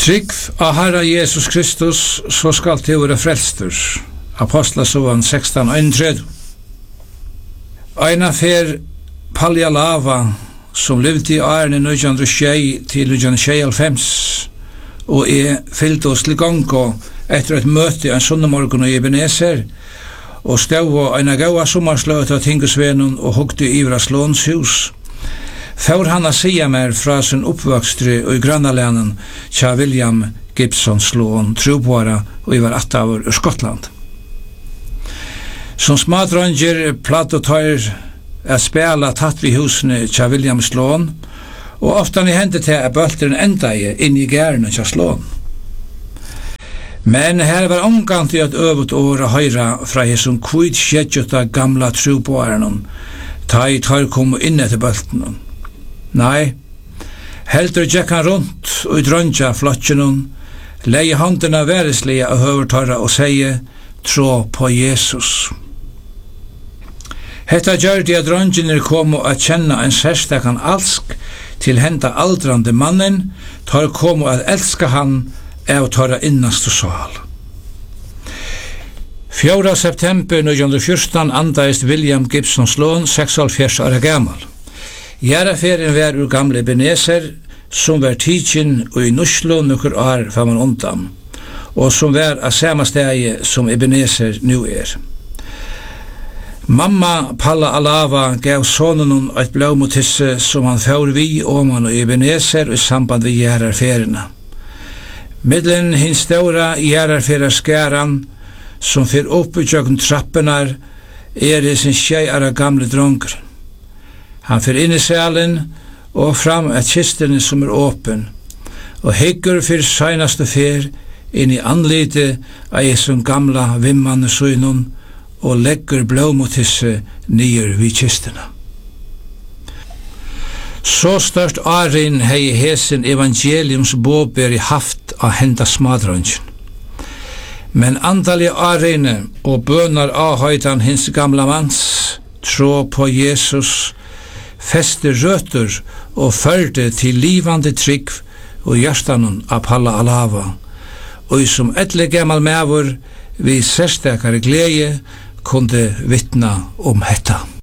Trygg av Herra Jesus Kristus, så skal til være frelstur. Apostlasovan 16:31. Eina fer Palja Lava, som levde i årene 1906 til 1996, og fylte oss til ganga etter et møte en sunnumorgon i Ebenezer, og stod og eina gaua sommarsløt av Tingesvenun og hugde ivra Slåns hus. Før han a sia mer fra sin oppvøkstre og i grannalænen tja William Gibson Sloan, trubåra og i var 8 år ur Skottland. Som smadronger platt og tøyr spela tatt vi husene tja William Sloan, og ofta ni hendte til at bølteren enda inn i gærne tja Sloan. Men her var omgant i et øvet år å høyra fra hesson kvitt skjedjutta gamla trubåren, ta i tar kom inn etter bøltenen. Nei, heldur gekk han rundt og i dronja flotjenun, leie håndena væreslige av høvertarra og seie, trå på Jesus. Hetta gjør de at dronjene kom å kjenne en særstakan alsk til henda aldrande mannen, tar kom å elska han av tarra innaste sal. 4. september 1914 andaist William Gibson Sloan, 46 år gammal. Gjeraferien var ur gamle Ebenezer, som var tidsin og i Nuslo nokkur år fra man undan, og som var av samme steg som Ebenezer nu Mamma Palla Alava gav sonen et blåmotisse som han får vi oman og Ebenezer i samband med gjeraferierna. Middelen hins stora gjeraferierskæran, som fyr opp i jøkken trappenar, i sin tjejara gamle dronker. Han fyr inn i salen og fram et kistene som åpen, og heggur fyr seinaste fyr inn i anlite av Jesu gamla vimmane søynun og legger blåmotisse nyer vid kistene. Så størst åren hei hesen evangeliums båber haft av henda smadrønsjen. Men antallige årene og bønar avhøytan hins gamla mans, trå på Jesus, feste røter og førte til livande trygg og hjertanen av Palla Alava, og som etle gammal mævur vi sérstakare glede kunde vittna om hetta.